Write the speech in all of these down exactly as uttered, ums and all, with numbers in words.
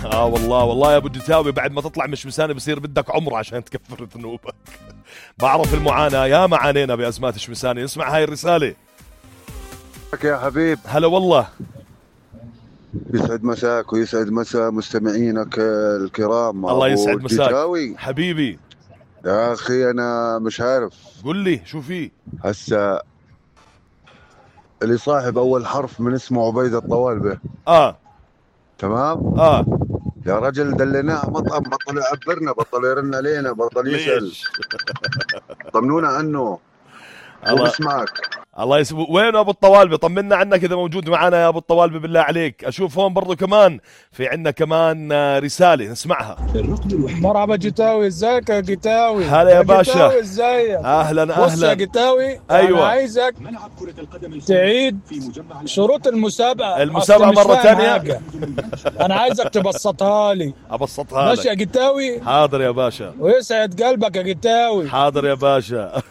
اه والله والله يا ابو جتاوي، بعد ما تطلع مش مساني بصير بدك عمره عشان تكفر ذنوبك. بعرف المعاناة، يا ما عانينا بأزمات شمساني. نسمع هاي الرسالة. يا حبيب هلا والله. يسعد مساك ويسعد مساء مستمعينك الكرام. الله يسعد أبو مساك جتاوي. حبيبي. يا أخي أنا مش عارف، قل لي شو في. هسا اللي صاحب أول حرف من اسمه عبيد الطوالبة. اه تمام. اه يا رجل دليناه مطعم، بطل يعبرنا، بطل يرن علينا، بطل يسأل. ليش؟ طمنونا عنه. شو الله بسمعك؟ الله يسلمك. وين ابو الطوالبي؟ طمنا عنك اذا موجود معنا يا ابو الطوالبي بالله عليك. اشوف هون برضو كمان في عندنا كمان رساله نسمعها. مرحبا جتاوي، ازيك يا جتاوي؟ هلا يا باشا. جتاوي ازيك؟ اهلا اهلا. بص يا جتاوي، ايوه انا عايزك تعيد شروط المسابقه. المسابقه مره ثانيه. انا عايزك تبسطها لي. ابسطها ماشي لك يا جتاوي؟ حاضر يا باشا. ويسعد قلبك يا جتاوي. حاضر يا باشا.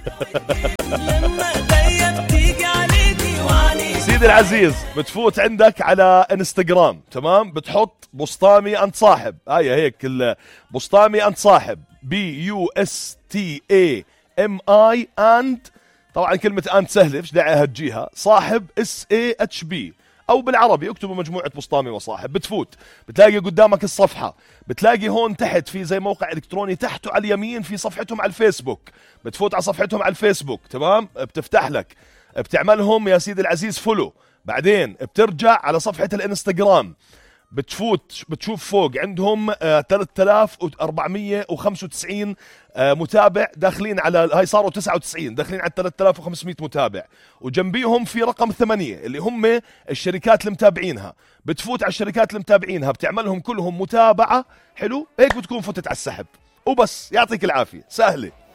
سيدي العزيز، بتفوت عندك على انستغرام، تمام؟ بتحط بسطامي انت صاحب، هاي هيك بسطامي انت صاحب، بي يو اس تي اي ام اي اند، طبعا كلمة انت سهلة فيش داعي هتجيها، صاحب اس اي اتش بي، او بالعربي اكتبوا مجموعة بسطامي وصاحب. بتفوت بتلاقي قدامك الصفحة، بتلاقي هون تحت في زي موقع الكتروني، تحته على اليمين في صفحتهم على الفيسبوك. بتفوت على صفحتهم على الفيسبوك، تمام؟ بتفتح لك، بتعملهم يا سيدي العزيز فولو، بعدين بترجع على صفحة الانستغرام، بتفوت بتشوف فوق عندهم آه ثلاثة آلاف وأربعمية وخمسة وتسعين آه متابع داخلين على هاي، صاروا تسعة وتسعين داخلين على ثلاثة آلاف وخمسمية متابع، وجنبيهم في رقم ثمانية اللي هم الشركات اللي متابعينها. بتفوت على الشركات اللي متابعينها، بتعملهم كلهم متابعة، حلو هيك بتكون فتت على السحب وبس. يعطيك العافية، سهلة.